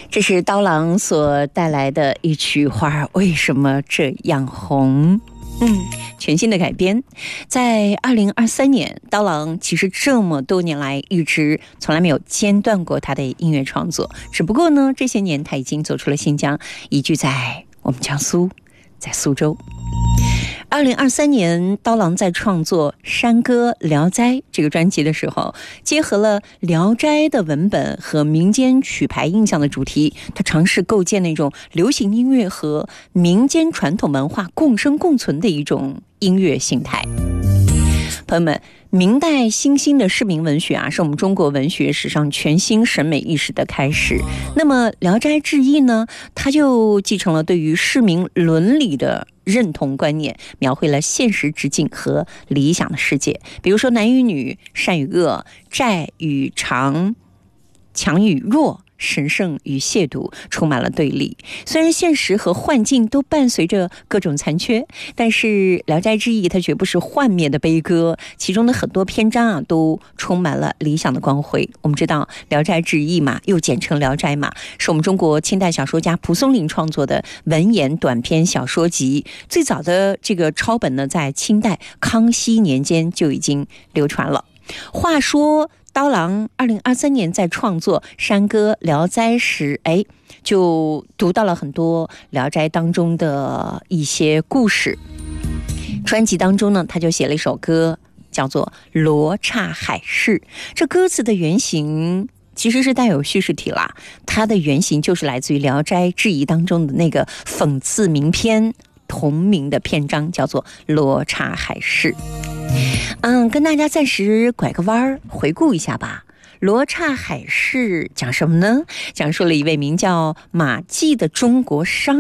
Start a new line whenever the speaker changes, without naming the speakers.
这是刀郎所带来的一曲《花儿为什么这样红》。全新的改编。在2023年，刀郎其实这么多年来一直从来没有间断过他的音乐创作，只不过呢，这些年他已经走出了新疆，移居在我们江苏，在苏州。2023年，刀郎在创作《山歌聊斋》这个专辑的时候，结合了《聊斋》的文本和民间曲牌印象的主题，他尝试构建那种流行音乐和民间传统文化共生共存的一种音乐形态。朋友们，明代新兴的市民文学啊，是我们中国文学史上全新审美意识的开始。那么《聊斋志异》呢，它就继承了对于市民伦理的认同观念，描绘了现实直径和理想的世界。比如说男与女、善与恶、债与偿、强与弱、神圣与亵渎，充满了对立。虽然现实和幻境都伴随着各种残缺，但是《聊斋志异》它绝不是幻灭的悲歌，其中的很多篇章啊，都充满了理想的光辉。我们知道《聊斋志异》嘛，又简称《聊斋》嘛，是我们中国清代小说家蒲松龄创作的文言短篇小说集。最早的这个抄本呢，在清代康熙年间就已经流传了。话说刀郎2023年在创作《山歌聊斋》时，就读到了很多《聊斋》当中的一些故事。专辑当中呢，他就写了一首歌，叫做《罗刹海市》。这歌词的原型其实是带有叙事体啦，它的原型就是来自于《聊斋志异》当中的那个讽刺名篇同名的篇章，叫做《罗刹海市》。跟大家暂时拐个弯儿，回顾一下吧。罗刹海市讲什么呢？讲述了一位名叫马季的中国商